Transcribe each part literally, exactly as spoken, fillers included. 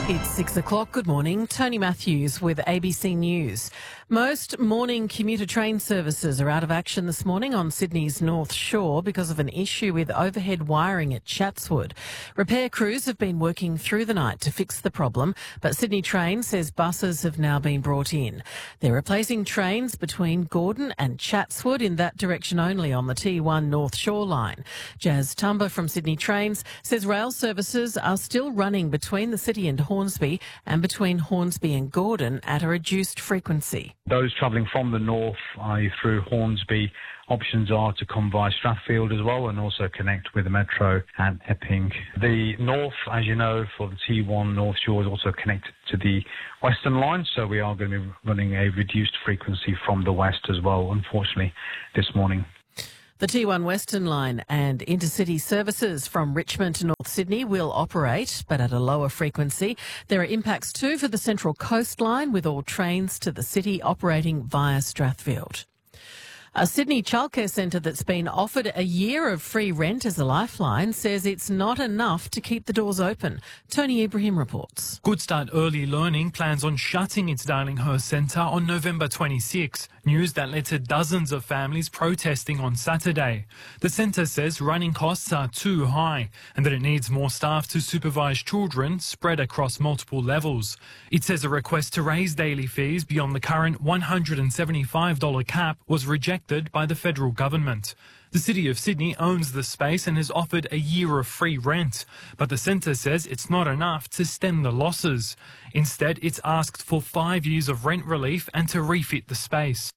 It's six o'clock. Good morning. Tony Matthews with A B C News. Most morning commuter train services are out of action this morning on Sydney's North Shore because of an issue with overhead wiring at Chatswood. Repair crews have been working through the night to fix the problem, but Sydney Trains says buses have now been brought in. They're replacing trains between Gordon and Chatswood in that direction only on the T one North Shore line. Jazz Tumba from Sydney Trains says rail services are still running between the city and Hornsby and between Hornsby and Gordon at a reduced frequency. Those travelling from the north, that is through Hornsby, options are to come via Strathfield as well and also connect with the Metro at Epping. The north, as you know, for the T one North Shore is also connected to the Western line, so we are going to be running a reduced frequency from the west as well, unfortunately, this morning. The T one Western Line and intercity services from Richmond to North Sydney will operate, but at a lower frequency. There are impacts too for the Central Coast Line, with all trains to the city operating via Strathfield. A Sydney childcare centre that's been offered a year of free rent as a lifeline says it's not enough to keep the doors open. Tony Ibrahim reports. Good Start Early Learning plans on shutting its Darlinghurst centre on November twenty-sixth, news that led to dozens of families protesting on Saturday. The centre says running costs are too high and that it needs more staff to supervise children spread across multiple levels. It says a request to raise daily fees beyond the current one hundred seventy-five dollars cap was rejected by the federal government. The City of Sydney owns the space and has offered a year of free rent, but the centre says it's not enough to stem the losses. Instead, it's asked for five years of rent relief and to refit the space.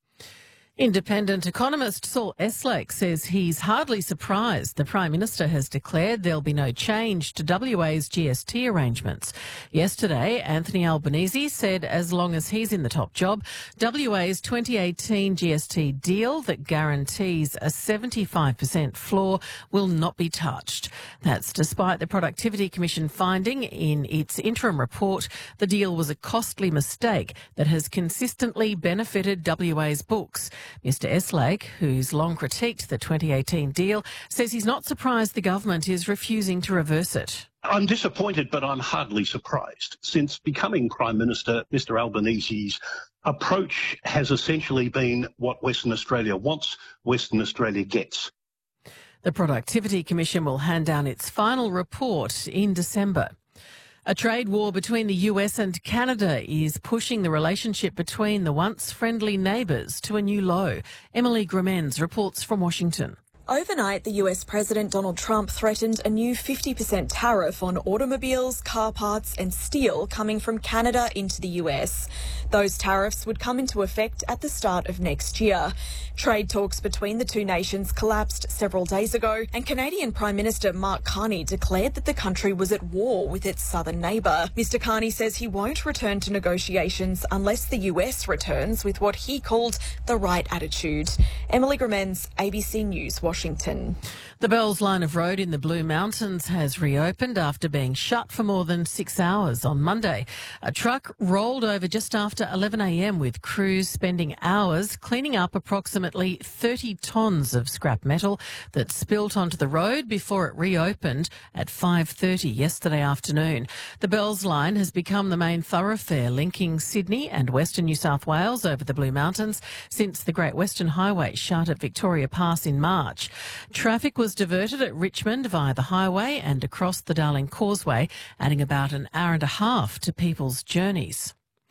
Independent economist Saul Eslake says he's hardly surprised the Prime Minister has declared there'll be no change to W A's G S T arrangements. Yesterday, Anthony Albanese said as long as he's in the top job, W A's twenty eighteen G S T deal that guarantees a seventy-five percent floor will not be touched. That's despite the Productivity Commission finding in its interim report the deal was a costly mistake that has consistently benefited W A's books. Mister Eslake, who's long critiqued the twenty eighteen deal, says he's not surprised the government is refusing to reverse it. I'm disappointed, but I'm hardly surprised. Since becoming Prime Minister, Mister Albanese's approach has essentially been what Western Australia wants, Western Australia gets. The Productivity Commission will hand down its final report in December. A trade war between the U S and Canada is pushing the relationship between the once friendly neighbours to a new low. Emily Gramens reports from Washington. Overnight, the U S President Donald Trump threatened a new fifty percent tariff on automobiles, car parts and steel coming from Canada into the U S. Those tariffs would come into effect at the start of next year. Trade talks between the two nations collapsed several days ago, and Canadian Prime Minister Mark Carney declared that the country was at war with its southern neighbour. Mister Carney says he won't return to negotiations unless the U S returns with what he called the right attitude. Emily Gramens, A B C News, Washington. Washington. The Bells line of road in the Blue Mountains has reopened after being shut for more than six hours on Monday. A truck rolled over just after eleven a m with crews spending hours cleaning up approximately thirty tonnes of scrap metal that spilt onto the road before it reopened at five thirty yesterday afternoon. The Bells line has become the main thoroughfare linking Sydney and Western New South Wales over the Blue Mountains since the Great Western Highway shut at Victoria Pass in March. Traffic was diverted at Richmond via the highway and across the Darling Causeway, adding about an hour and a half to people's journeys.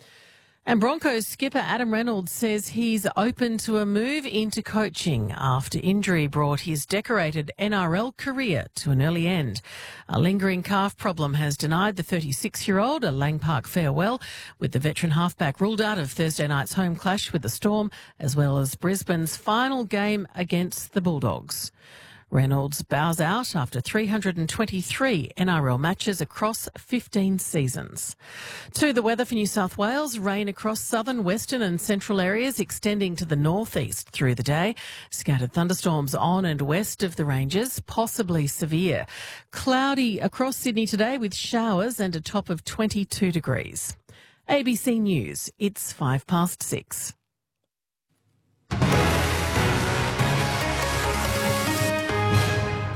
And Broncos skipper Adam Reynolds says he's open to a move into coaching after injury brought his decorated N R L career to an early end. A lingering calf problem has denied the thirty-six-year-old a Lang Park farewell, with the veteran halfback ruled out of Thursday night's home clash with the Storm, as well as Brisbane's final game against the Bulldogs. Reynolds bows out after three hundred twenty-three N R L matches across fifteen seasons. To the weather for New South Wales, rain across southern, western and central areas extending to the northeast through the day. Scattered thunderstorms on and west of the ranges, possibly severe. Cloudy across Sydney today with showers and a top of twenty-two degrees. A B C News, it's five past six.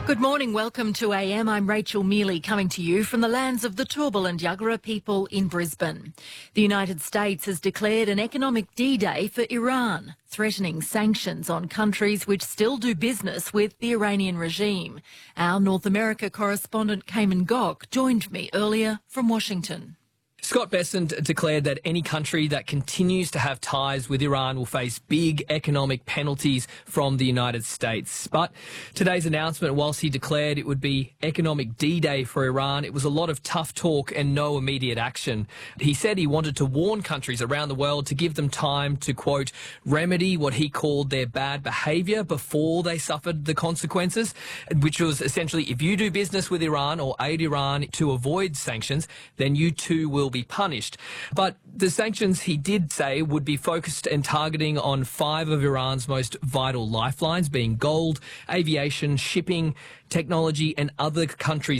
Good morning, welcome to A M. I'm Rachel Mealy, coming to you from the lands of the Turrbal and Yuggera people in Brisbane. The United States has declared an economic D-Day for Iran, threatening sanctions on countries which still do business with the Iranian regime. Our North America correspondent Cayman Gok joined me earlier from Washington. Scott Bessent declared that any country that continues to have ties with Iran will face big economic penalties from the United States. But today's announcement, whilst he declared it would be economic D-Day for Iran, it was a lot of tough talk and no immediate action. He said he wanted to warn countries around the world to give them time to, quote, remedy what he called their bad behaviour before they suffered the consequences, which was essentially if you do business with Iran or aid Iran to avoid sanctions, then you too will be punished. But the sanctions, he did say, would be focused and targeting on five of Iran's most vital lifelines, being gold, aviation, shipping, technology and other countries